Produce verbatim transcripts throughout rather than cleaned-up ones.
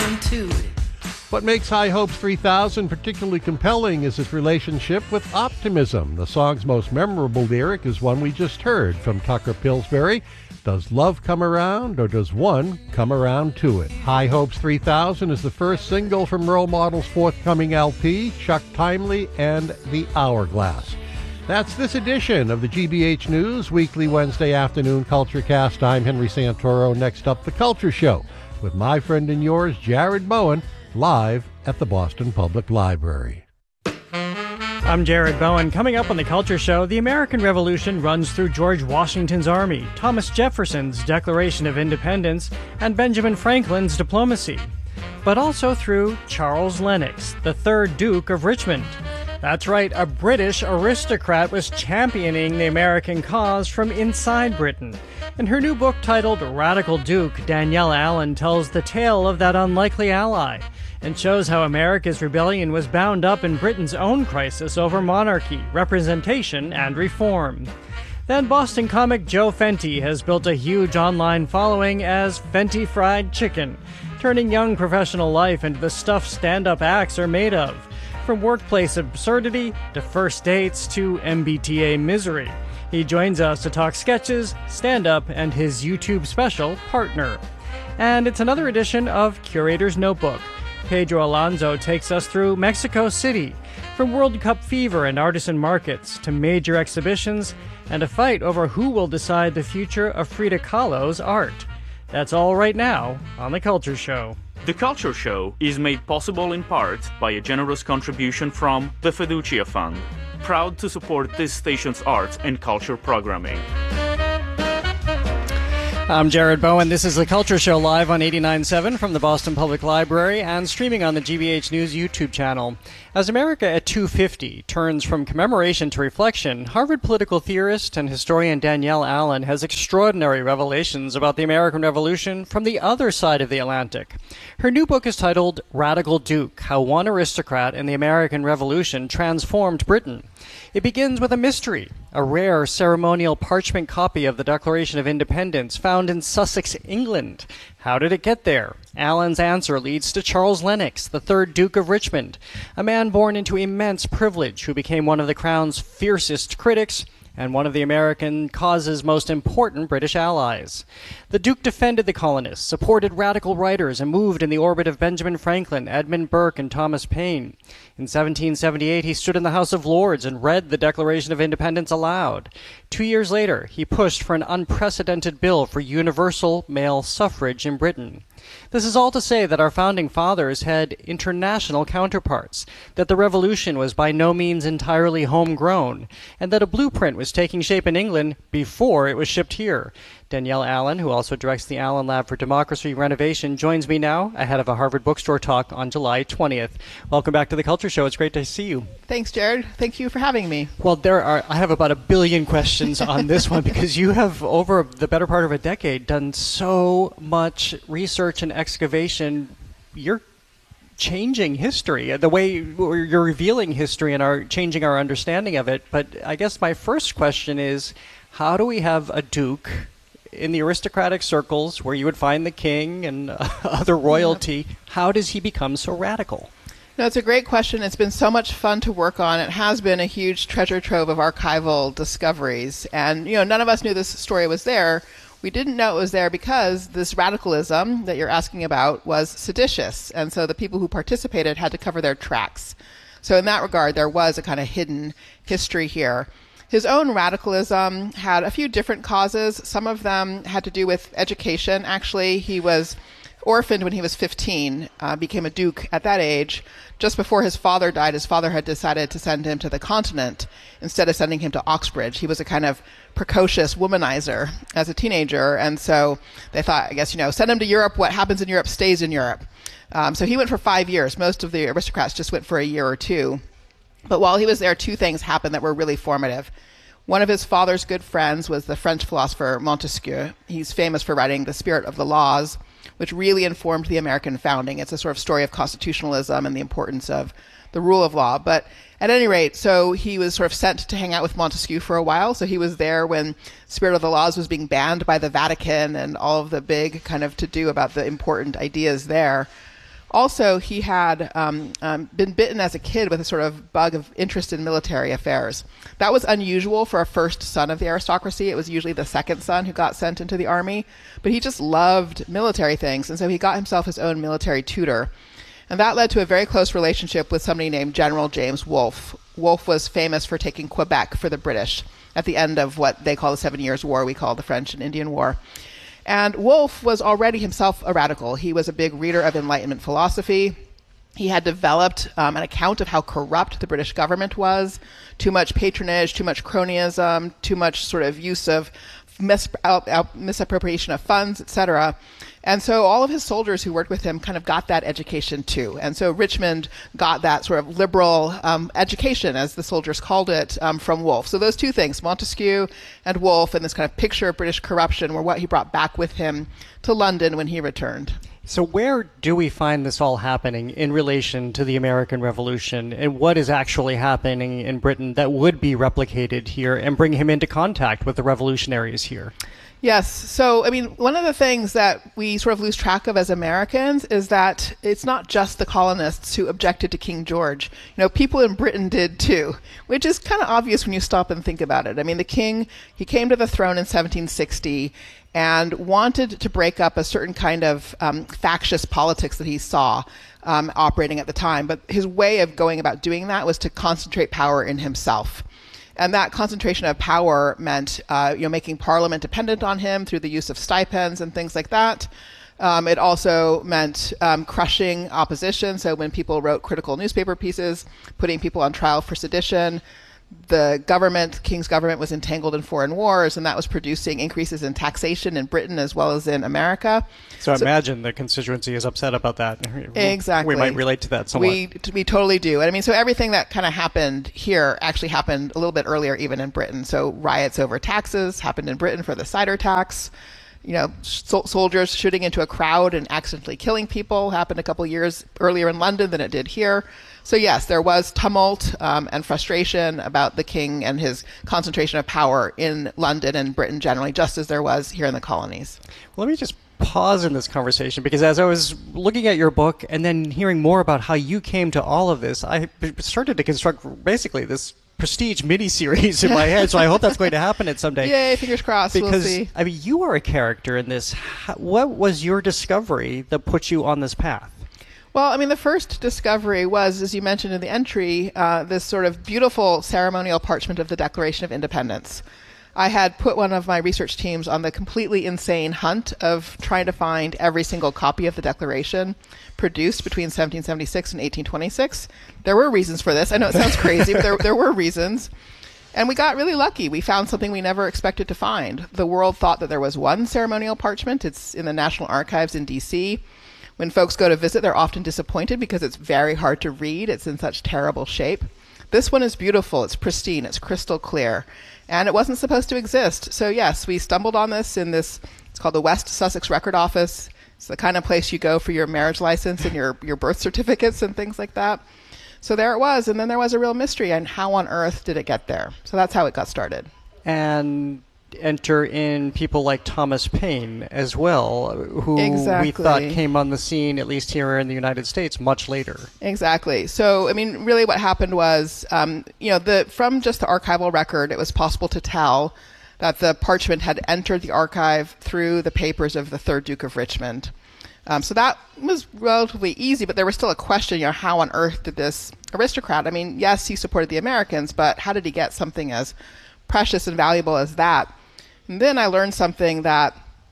around to it. What makes High Hopes three thousand particularly compelling is its relationship with optimism. The song's most memorable lyric is one we just heard from Tucker Pillsbury. Does love come around, or does one come around to it? High Hopes three thousand is the first single from Role Model's forthcoming L P, Chuck Timely and The Hourglass. That's this edition of the G B H News Weekly Wednesday Afternoon Culture Cast. I'm Henry Santoro. Next up, The Culture Show, with my friend and yours, Jared Bowen, live at the Boston Public Library. I'm Jared Bowen. Coming up on The Culture Show, the American Revolution runs through George Washington's army, Thomas Jefferson's Declaration of Independence, and Benjamin Franklin's diplomacy, but also through Charles Lennox, the third Duke of Richmond. That's right, a British aristocrat was championing the American cause from inside Britain. In her new book titled Radical Duke, Danielle Allen tells the tale of that unlikely ally and shows how America's rebellion was bound up in Britain's own crisis over monarchy, representation, and reform. Then Boston comic Joe Fenty has built a huge online following as Fenty Fried Chicken, turning young professional life into the stuff stand-up acts are made of, from workplace absurdity to first dates to M B T A misery. He joins us to talk sketches, stand-up, and his YouTube special, Partner. And it's another edition of Curator's Notebook. Pedro Alonso takes us through Mexico City, from World Cup fever and artisan markets to major exhibitions and a fight over who will decide the future of Frida Kahlo's art. That's all right now on The Culture Show. The Culture Show is made possible in part by a generous contribution from the Fiducia Fund, proud to support this station's arts and culture programming. I'm Jared Bowen. This is The Culture Show live on eighty-nine point seven from the Boston Public Library and streaming on the G B H News YouTube channel. As America at two fifty turns from commemoration to reflection, Harvard political theorist and historian Danielle Allen has extraordinary revelations about the American Revolution from the other side of the Atlantic. Her new book is titled Radical Duke: How One Aristocrat in the American Revolution Transformed Britain. It begins with a mystery, a rare ceremonial parchment copy of the Declaration of Independence found in Sussex, England. How did it get there? Allen's answer leads to Charles Lennox, the third Duke of Richmond, a man born into immense privilege who became one of the Crown's fiercest critics and one of the American cause's most important British allies. The Duke defended the colonists, supported radical writers, and moved in the orbit of Benjamin Franklin, Edmund Burke, and Thomas Paine. In seventeen seventy-eight, he stood in the House of Lords and read the Declaration of Independence aloud. Two years later, he pushed for an unprecedented bill for universal male suffrage in Britain. This is all to say that our founding fathers had international counterparts, that the revolution was by no means entirely homegrown, and that a blueprint was taking shape in England before it was shipped here. Danielle Allen, who also directs the Allen Lab for Democracy Renovation, joins me now ahead of a Harvard Bookstore talk on July twentieth. Welcome back to The Culture Show. It's great to see you. Thanks, Jared. Thank you for having me. Well, there are. I have about a billion questions on this one because you have, over the better part of a decade, done so much research and excavation. You're changing history, the way you're revealing history and are changing our understanding of it. But I guess my first question is, how do we have a duke in the aristocratic circles where you would find the king and uh, other royalty? How does he become so radical? No, it's a great question. It's been so much fun to work on. It has been a huge treasure trove of archival discoveries. And, you know, none of us knew this story was there. We didn't know it was there because this radicalism that you're asking about was seditious. And so the people who participated had to cover their tracks. So in that regard, there was a kind of hidden history here. His own radicalism had a few different causes. Some of them had to do with education. Actually, he was orphaned when he was fifteen, uh, became a duke at that age. Just before his father died, his father had decided to send him to the continent instead of sending him to Oxbridge. He was a kind of precocious womanizer as a teenager, and so they thought, I guess, you know, send him to Europe. What happens in Europe stays in Europe. Um, so he went for five years. Most of the aristocrats just went for a year or two. But while he was there, two things happened that were really formative. One of his father's good friends was the French philosopher Montesquieu. He's famous for writing The Spirit of the Laws, which really informed the American founding. It's a sort of story of constitutionalism and the importance of the rule of law. But at any rate, so he was sort of sent to hang out with Montesquieu for a while. So he was there when Spirit of the Laws was being banned by the Vatican and all of the big kind of to-do about the important ideas there. Also, he had um, um, been bitten as a kid with a sort of bug of interest in military affairs. That was unusual for a first son of the aristocracy. It was usually the second son who got sent into the army. But he just loved military things, and so he got himself his own military tutor. And that led to a very close relationship with somebody named General James Wolfe. Wolfe was famous for taking Quebec for the British at the end of what they call the Seven Years' War, we call the French and Indian War. And Wolfe was already himself a radical. He was a big reader of Enlightenment philosophy. He had developed um, an account of how corrupt the British government was, too much patronage, too much cronyism, too much sort of use of mis- out, out, misappropriation of funds, et cetera. And so all of his soldiers who worked with him kind of got that education too. And so Richmond got that sort of liberal um, education, as the soldiers called it, um, from Wolfe. So those two things, Montesquieu and Wolfe, and this kind of picture of British corruption, were what he brought back with him to London when he returned. So where do we find this all happening in relation to the American Revolution, and what is actually happening in Britain that would be replicated here and bring him into contact with the revolutionaries here? Yes. So, I mean, one of the things that we sort of lose track of as Americans is that it's not just the colonists who objected to King George. You know, people in Britain did too, which is kind of obvious when you stop and think about it. I mean, the king, he came to the throne in seventeen sixty and wanted to break up a certain kind of um, factious politics that he saw um, operating at the time. But his way of going about doing that was to concentrate power in himself. And that concentration of power meant, uh, you know, making Parliament dependent on him through the use of stipends and things like that. Um, it also meant um, crushing opposition. So when people wrote critical newspaper pieces, putting people on trial for sedition. The government, the king's government, was entangled in foreign wars, and that was producing increases in taxation in Britain as well as in America. So, so imagine the constituency is upset about that. Exactly. We might relate to that somewhat. We, we totally do. And I mean, so everything that kind of happened here actually happened a little bit earlier, even in Britain. So riots over taxes happened in Britain for the cider tax. You know, so- soldiers shooting into a crowd and accidentally killing people happened a couple of years earlier in London than it did here. So yes, there was tumult um, and frustration about the king and his concentration of power in London and Britain generally, just as there was here in the colonies. Let me just pause in this conversation, because as I was looking at your book and then hearing more about how you came to all of this, I started to construct basically this prestige miniseries in my head, so I hope that's going to happen at some day. Yay, fingers crossed, because, we'll see. I mean, you are a character in this. What was your discovery that put you on this path? Well, I mean, the first discovery was, as you mentioned in the entry, uh, this sort of beautiful ceremonial parchment of the Declaration of Independence. I had put one of my research teams on the completely insane hunt of trying to find every single copy of the Declaration produced between seventeen seventy-six and eighteen twenty-six. There were reasons for this. I know it sounds crazy, but there, there were reasons. And we got really lucky. We found something we never expected to find. The world thought that there was one ceremonial parchment. It's in the National Archives in D C When folks go to visit, they're often disappointed because it's very hard to read. It's in such terrible shape. This one is beautiful. It's pristine. It's crystal clear. And it wasn't supposed to exist. So yes, we stumbled on this in this, it's called the West Sussex Record Office. It's the kind of place you go for your marriage license and your, your birth certificates and things like that. So there it was. And then there was a real mystery. And how on earth did it get there? So that's how it got started. And enter in people like Thomas Paine as well, who exactly. we thought came on the scene, at least here in the United States, much later. Exactly. So, I mean, really what happened was, um, you know, the from just the archival record, it was possible to tell that the parchment had entered the archive through the papers of the third Duke of Richmond. Um, so that was relatively easy, but there was still a question, you know, how on earth did this aristocrat, I mean, yes, he supported the Americans, but how did he get something as precious and valuable as that? And then I learned something that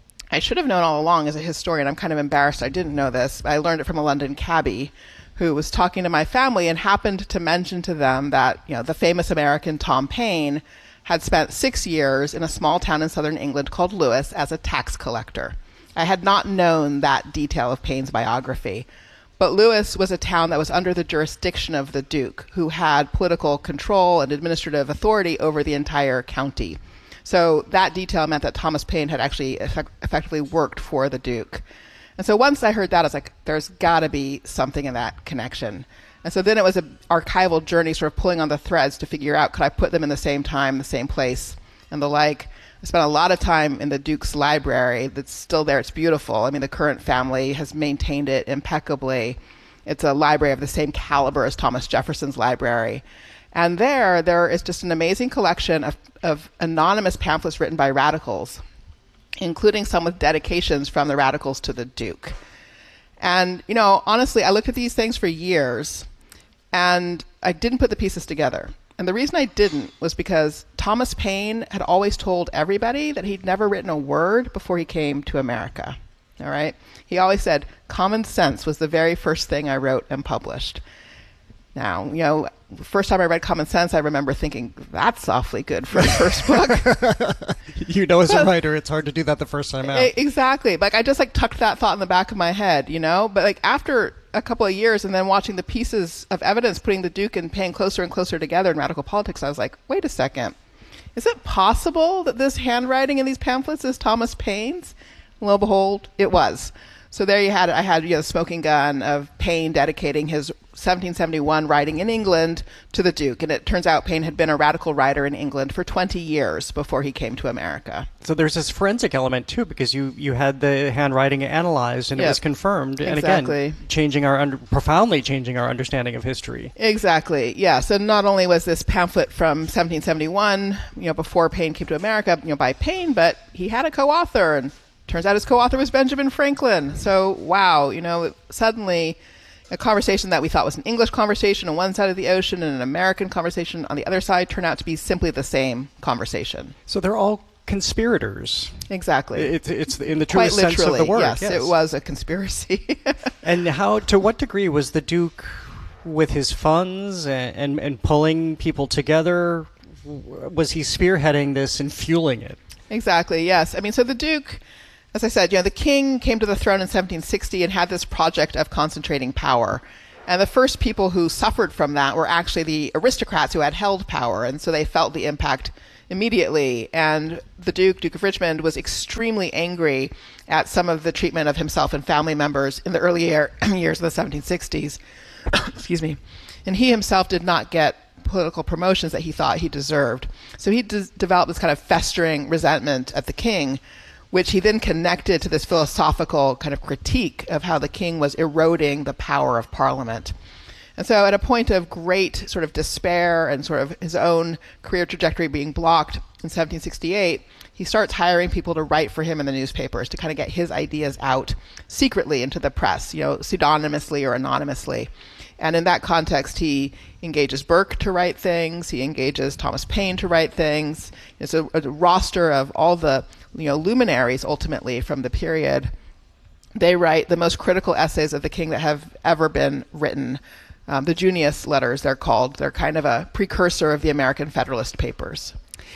I should have known all along as a historian. I'm kind of embarrassed I didn't know this. I learned it from a London cabbie who was talking to my family and happened to mention to them that, you know, the famous American Tom Paine had spent six years in a small town in southern England called Lewes as a tax collector. I had not known that detail of Paine's biography. But Lewes was a town that was under the jurisdiction of the Duke, who had political control and administrative authority over the entire county. So that detail meant that Thomas Paine had actually effect- effectively worked for the Duke. And so once I heard that, I was like, there's got to be something in that connection. And so then it was an archival journey, sort of pulling on the threads to figure out, could I put them in the same time, the same place, and the like. I spent a lot of time in the Duke's library that's still there. It's beautiful. I mean, the current family has maintained it impeccably. It's a library of the same caliber as Thomas Jefferson's library. And there, there is just an amazing collection of, of anonymous pamphlets written by radicals, including some with dedications from the radicals to the Duke. And, you know, honestly, I looked at these things for years, and I didn't put the pieces together. And the reason I didn't was because Thomas Paine had always told everybody that he'd never written a word before he came to America. All right? He always said, common sense was the very first thing I wrote and published. Now, you know, the first time I read Common Sense, I remember thinking, that's awfully good for a first book. You know, as a writer, it's hard to do that the first time out. Exactly. Like, I just, like, tucked that thought in the back of my head, you know? But, like, after a couple of years and then watching the pieces of evidence putting the Duke and Paine closer and closer together in radical politics, I was like, wait a second. Is it possible that this handwriting in these pamphlets is Thomas Paine's? Lo and behold, it was. So there you had it. I had, you know, smoking gun of Paine dedicating his seventeen seventy-one writing in England to the Duke. And it turns out Paine had been a radical writer in England for twenty years before he came to America. So there's this forensic element, too, because you, you had the handwriting analyzed and yep. it was confirmed. And exactly. again, changing our under, profoundly changing our understanding of history. Exactly. Yeah. So not only was this pamphlet from seventeen seventy-one, you know, before Paine came to America, you know, by Paine, but he had a co-author, and turns out his co-author was Benjamin Franklin. So, wow, you know, suddenly a conversation that we thought was an English conversation on one side of the ocean and an American conversation on the other side turned out to be simply the same conversation. So they're all conspirators. Exactly. It's, it's in the truest Quite sense of the word. Yes, yes, it was a conspiracy. And how, to what degree was the Duke, with his funds and, and, and pulling people together, was he spearheading this and fueling it? Exactly, yes. I mean, so the Duke, as I said, you know, the king came to the throne in seventeen sixty and had this project of concentrating power. And the first people who suffered from that were actually the aristocrats who had held power, and so they felt the impact immediately. And the Duke, Duke of Richmond, was extremely angry at some of the treatment of himself and family members in the early year, years of the seventeen sixties. Excuse me. And he himself did not get political promotions that he thought he deserved. So he d- developed this kind of festering resentment at the king, which he then connected to this philosophical kind of critique of how the king was eroding the power of Parliament. And so at a point of great sort of despair and sort of his own career trajectory being blocked in seventeen sixty-eight, he starts hiring people to write for him in the newspapers to kind of get his ideas out secretly into the press, you know, pseudonymously or anonymously. And in that context, he engages Burke to write things. He engages Thomas Paine to write things. It's a, a roster of all the, you know, luminaries ultimately from the period. They write the most critical essays of the king that have ever been written. Um, the Junius letters, they're called. They're kind of a precursor of the American Federalist Papers.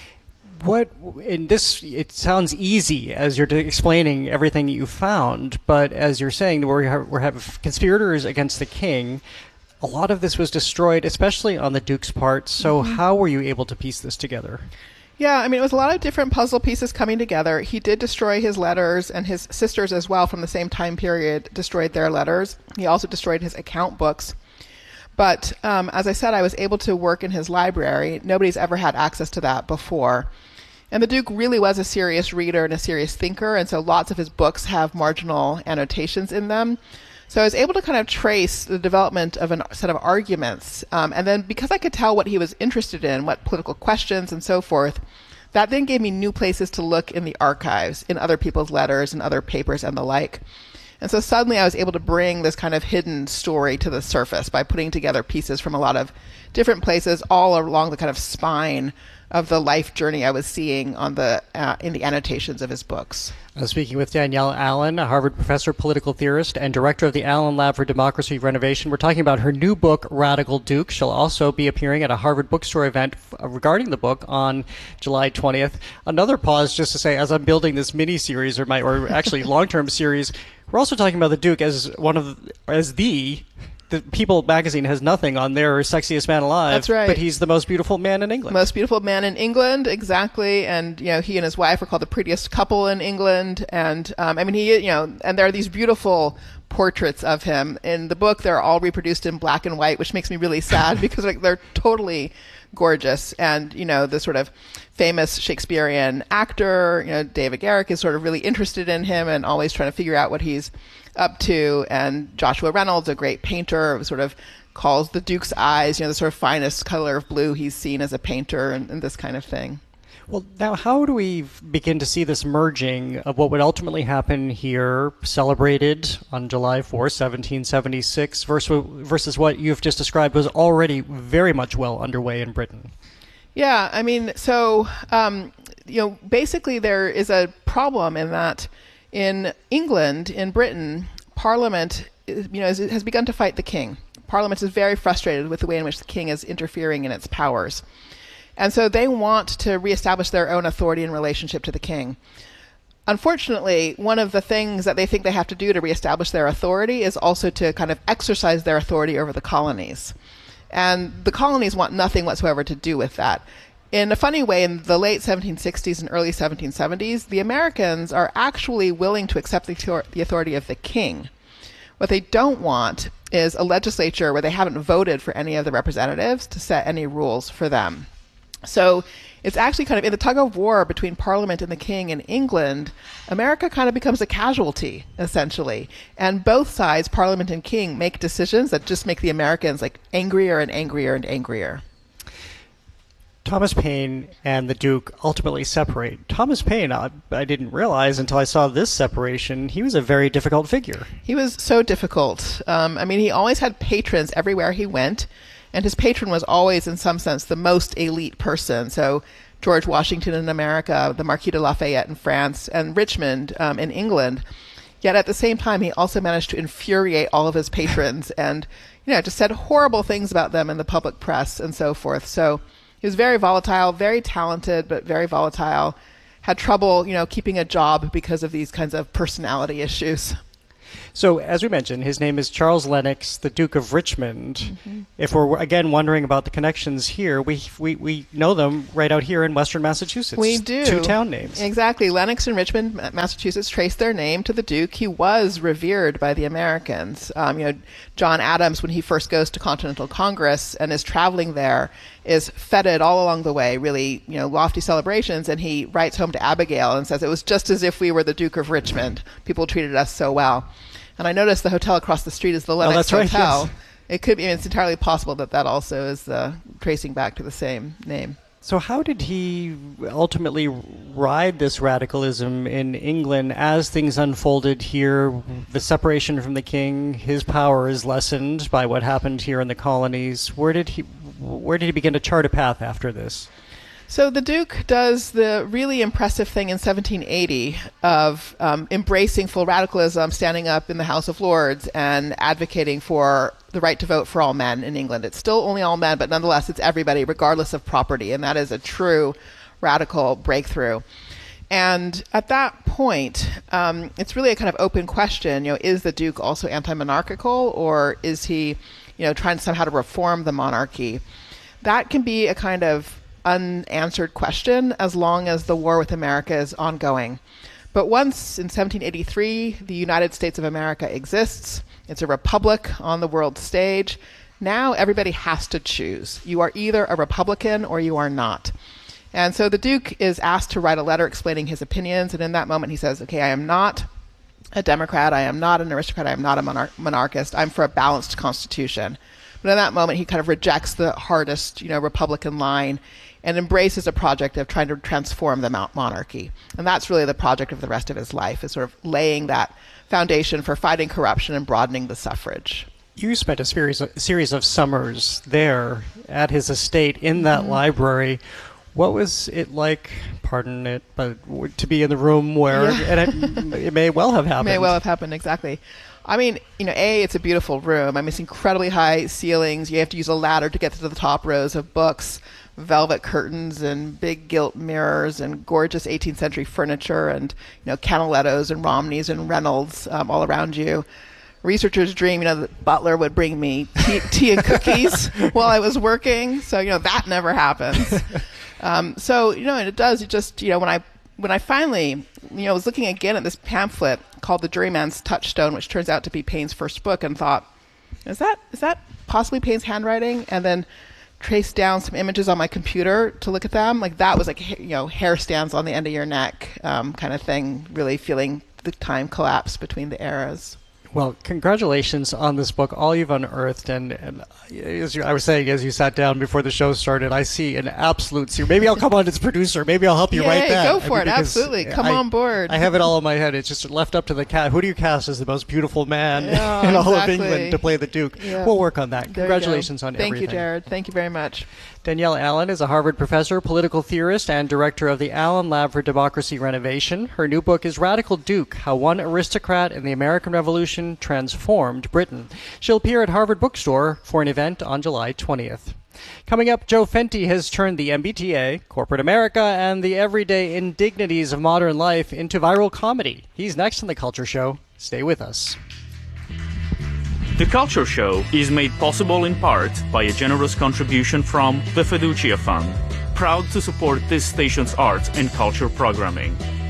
What in this? It sounds easy as you're explaining everything you found, but as you're saying, we have, we have conspirators against the king. A lot of this was destroyed, especially on the Duke's part. So mm-hmm. how were you able to piece this together? Yeah, I mean, it was a lot of different puzzle pieces coming together. He did destroy his letters, and his sisters as well from the same time period destroyed their letters. He also destroyed his account books. But um, as I said, I was able to work in his library. Nobody's ever had access to that before. And the Duke really was a serious reader and a serious thinker, and so lots of his books have marginal annotations in them. So I was able to kind of trace the development of a set of arguments. Um, and then because I could tell what he was interested in, what political questions and so forth, that then gave me new places to look in the archives, in other people's letters and other papers and the like. And so suddenly I was able to bring this kind of hidden story to the surface by putting together pieces from a lot of different places all along the kind of spine of the life journey I was seeing on the uh, in the annotations of his books. I'm speaking with Danielle Allen, a Harvard professor, political theorist, and director of the Allen Lab for Democracy Renovation. We're talking about her new book, Radical Duke. She'll also be appearing at a Harvard bookstore event regarding the book on July twentieth. Another pause just to say, as I'm building this mini-series, or, my, or actually long-term series, we're also talking about the Duke as one of the, as the... The People magazine has nothing on their sexiest man alive. That's right. But he's the most beautiful man in England. Most beautiful man in England, exactly. And, you know, he and his wife are called the prettiest couple in England. And, um, I mean, he, you know, and there are these beautiful portraits of him. In the book, they're all reproduced in black and white, which makes me really sad because like they're totally gorgeous. And, you know, the sort of famous Shakespearean actor, you know, David Garrick is sort of really interested in him and always trying to figure out what he's up to. And Joshua Reynolds, a great painter, sort of calls the Duke's eyes, you know, the sort of finest color of blue he's seen as a painter and, and this kind of thing. Well, now how do we begin to see this merging of what would ultimately happen here, celebrated on July fourth, seventeen seventy-six, versus, versus what you've just described was already very much well underway in Britain? Yeah, I mean, so, um, you know, basically there is a problem in that in England, in Britain, Parliament, you know, has, has begun to fight the king. Parliament is very frustrated with the way in which the king is interfering in its powers. And so they want to reestablish their own authority in relationship to the king. Unfortunately, one of the things that they think they have to do to reestablish their authority is also to kind of exercise their authority over the colonies. And the colonies want nothing whatsoever to do with that. In a funny way, in the late seventeen sixties and early seventeen seventies, the Americans are actually willing to accept the, the authority of the king. What they don't want is a legislature where they haven't voted for any of the representatives to set any rules for them. So it's actually kind of in the tug of war between Parliament and the king in England, America kind of becomes a casualty, essentially. And both sides, Parliament and king, make decisions that just make the Americans like angrier and angrier and angrier. Thomas Paine and the Duke ultimately separate. Thomas Paine, I, I didn't realize until I saw this separation, he was a very difficult figure. He was so difficult. Um, I mean, he always had patrons everywhere he went. And his patron was always, in some sense, the most elite person. So George Washington in America, the Marquis de Lafayette in France, and Richmond um, in England. Yet at the same time, he also managed to infuriate all of his patrons and, you know, just said horrible things about them in the public press and so forth. So he was very volatile, very talented, but very volatile. Had trouble, you know, keeping a job because of these kinds of personality issues. So, as we mentioned, his name is Charles Lennox, the Duke of Richmond. Mm-hmm. If we're, again, wondering about the connections here, we, we we know them right out here in western Massachusetts. We do. Two town names. Exactly. Lennox and Richmond, Massachusetts, trace their name to the Duke. He was revered by the Americans. Um, you know, John Adams, when he first goes to Continental Congress and is traveling there, is feted all along the way, really, you know, lofty celebrations, and he writes home to Abigail and says, it was just as if we were the Duke of Richmond. People treated us so well. And I noticed the hotel across the street is the Lennox oh, that's right, Hotel. Yes. It could be, I mean, it's entirely possible that that also is uh, tracing back to the same name. So how did he ultimately ride this radicalism in England as things unfolded here? The separation from the king, his power is lessened by what happened here in the colonies. Where did he, where did he begin to chart a path after this? So the Duke does the really impressive thing in seventeen eighty of um, embracing full radicalism, standing up in the House of Lords and advocating for the right to vote for all men in England. It's still only all men, but nonetheless it's everybody, regardless of property, and that is a true radical breakthrough. And at that point, um, it's really a kind of open question. You know, is the Duke also anti-monarchical, or is he, you know, trying somehow to reform the monarchy? That can be a kind of unanswered question as long as the war with America is ongoing. But once in seventeen eighty-three, the United States of America exists, it's a republic on the world stage, now everybody has to choose. You are either a Republican or you are not. And so the Duke is asked to write a letter explaining his opinions, and in that moment he says, okay, I am not a Democrat, I am not an aristocrat, I am not a monarch- monarchist, I'm for a balanced constitution. But in that moment he kind of rejects the hardest, you know, Republican line and embraces a project of trying to transform the monarchy. And that's really the project of the rest of his life, is sort of laying that foundation for fighting corruption and broadening the suffrage. You spent a series of, series of summers there at his estate in that mm-hmm. library. What was it like, pardon it, but to be in the room where, yeah. and it, it may well have happened. It may well have happened, exactly. I mean, you know, A, it's a beautiful room. I mean, it's incredibly high ceilings. You have to use a ladder to get to the top rows of books, velvet curtains and big gilt mirrors and gorgeous eighteenth century furniture and, you know, Canalettos and Romneys and Reynolds um, all around you. Researchers dream, you know, that Butler would bring me tea, tea and cookies while I was working. So, you know, that never happens. um, so, you know, and it does, it just, you know, when I when I finally, you know, was looking again at this pamphlet called The Juryman's Touchstone, which turns out to be Paine's first book, and thought, is that is that possibly Paine's handwriting? And then traced down some images on my computer to look at them. Like that was like, you know, hair stands on the end of your neck um, kind of thing, really feeling the time collapse between the eras. Well, congratulations on this book, all you've unearthed. And, and as you, I was saying, as you sat down before the show started, I see an absolute series. Maybe I'll come on as producer. Maybe I'll help you Yay, write that. go for I mean, it. Absolutely. Come I, on board. I have it all in my head. It's just left up to the cat. Who do you cast as the most beautiful man yeah, in all exactly. of England to play the Duke? Yeah. We'll work on that. There Congratulations on Thank everything. Thank you, Jared. Thank you very much. Danielle Allen is a Harvard professor, political theorist, and director of the Allen Lab for Democracy Renovation. Her new book is Radical Duke, How One Aristocrat in the American Revolution Transformed Britain. She'll appear at Harvard Bookstore for an event on July twentieth. Coming up, Joe Fenty has turned the M B T A, corporate America, and the everyday indignities of modern life into viral comedy. He's next on The Culture Show. Stay with us. The Culture Show is made possible in part by a generous contribution from the Fiducia Fund, proud to support this station's arts and culture programming.